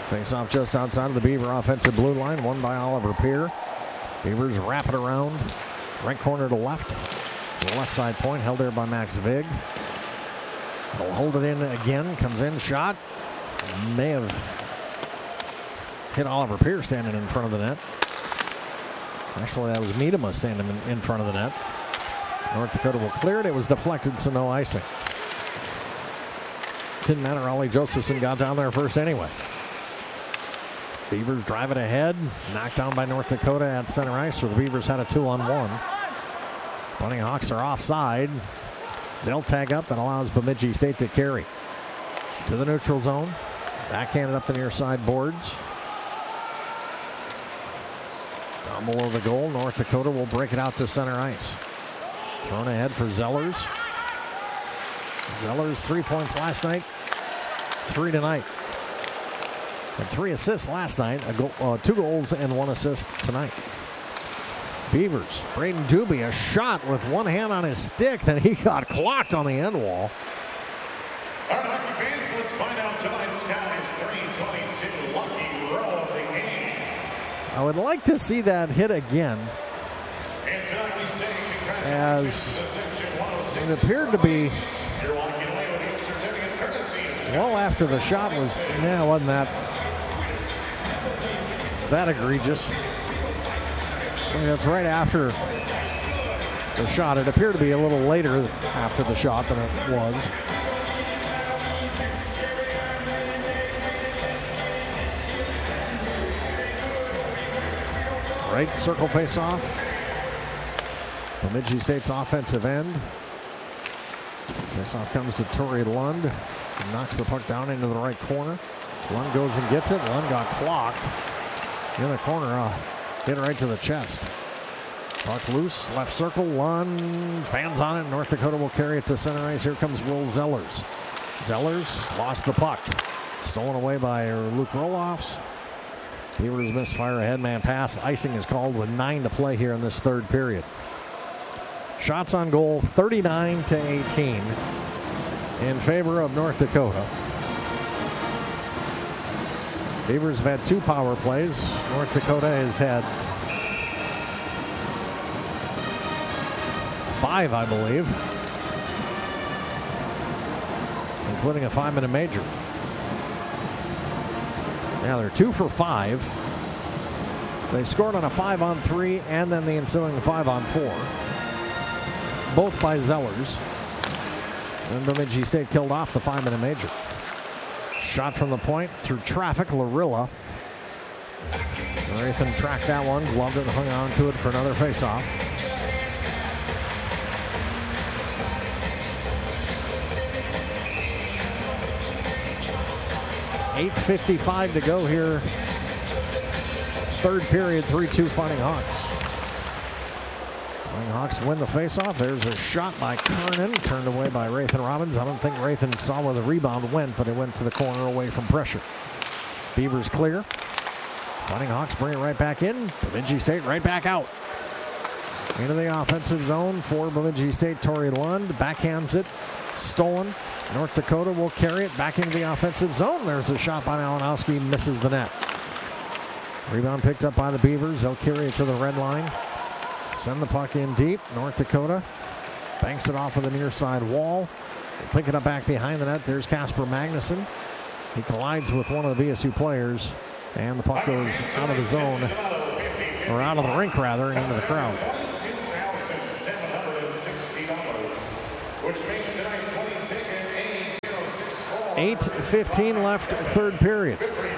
Face off just outside of the Beaver offensive blue line, won by Oliver Peer. Beavers wrap it around, right corner to left. The left side point held there by Max Vig. They'll hold it in again, comes in, shot. May have hit Oliver Peer standing in front of the net. Actually, that was Miedema standing in front of the net. North Dakota will clear it. It was deflected, so no icing. Didn't matter. Ollie Josephson got down there first anyway. Beavers drive it ahead. Knocked down by North Dakota at center ice, where the Beavers had a 2-on-1. Bunny Hawks are offside. They'll tag up. That allows Bemidji State to carry. To the neutral zone. Backhanded up the near side boards. Down below the goal. North Dakota will break it out to center ice. Thrown ahead for Zellers. Zellers 3 points last night. 3 tonight. And 3 assists last night. 2 goals and 1 assist tonight. Beavers. Braden Doobie, a shot with one hand on his stick. Then he got clocked on the end wall. All right, hockey fans, let's find out tonight's Skies 322 lucky row of the game. I would like to see that hit again. And tonight we say As it appeared to be well after the shot was, wasn't that egregious. I mean, that's right after the shot. It appeared to be a little later after the shot than it was. Right circle face off. Bemidji State's offensive end. Face-off comes to Tori Lund. He knocks the puck down into the right corner. Lund goes and gets it. Lund got clocked. In the corner, hit right to the chest. Puck loose, left circle. Lund fans on it. North Dakota will carry it to center ice. Here comes Will Zellers. Zellers lost the puck. Stolen away by Luke Roloffs. Beavers misfire a headman pass. Icing is called with 9 to play here in this third period. Shots on goal 39-18 in favor of North Dakota. Beavers have had 2 power plays. North Dakota has had 5, I believe, including a 5-minute major. Now they're 2 for 5. They scored on a 5-on-3 and then the ensuing 5-on-4. Both by Zellers. And Bemidji State killed off the 5-minute major. Shot from the point through traffic. Larilla. Rathan tracked that one, gloved it, and hung on to it for another faceoff. .8:55 to go here. Third period, 3-2 Fighting Hawks. Fighting Hawks win the faceoff. There's a shot by Kernan, turned away by Rathan Robbins. I don't think Rathan saw where the rebound went, but it went to the corner away from pressure. Beavers clear. Fighting Hawks bring it right back in. Bemidji State right back out. Into the offensive zone for Bemidji State. Tori Lund backhands it. Stolen. North Dakota will carry it back into the offensive zone. There's a shot by Malinowski. Misses the net. Rebound picked up by the Beavers. They'll carry it to the red line. Send the puck in deep. North Dakota banks it off of the near side wall. They pick it up back behind the net. There's Casper Magnuson. He collides with one of the BSU players. And the puck goes out of the zone. Or out of the rink, rather, and into the crowd. $8:15 left, third period.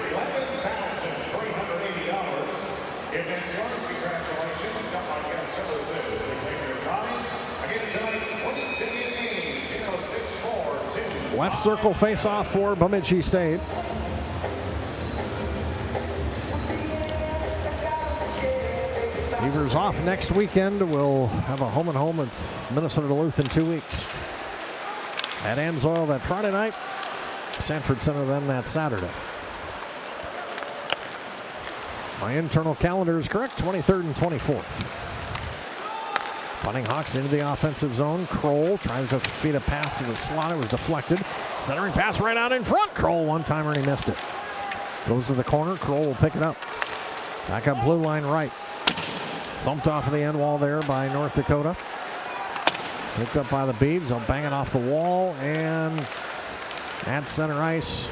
Left circle face-off for Bemidji State. Beavers off next weekend. We'll have a home-and-home at Minnesota Duluth in 2 weeks. At Amsoil that Friday night. Sanford Center then that Saturday. My internal calendar is correct, 23rd and 24th. Fighting Hawks into the offensive zone. Kroll tries to feed a pass to the slot. It was deflected. Centering pass right out in front. Kroll one-timer and he missed it. Goes to the corner. Kroll will pick it up. Back up blue line right. Thumped off of the end wall there by North Dakota. Picked up by the Beavs. They'll bang it off the wall and at center ice.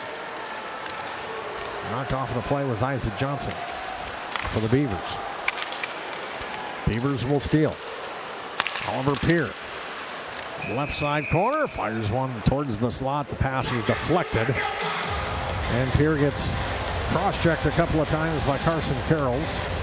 Knocked off of the play was Isaac Johnson for the Beavers. Beavers will steal. Oliver Peer. Left side corner. Fires one towards the slot. The pass was deflected. And Peer gets cross-checked a couple of times by Carson Carrolls.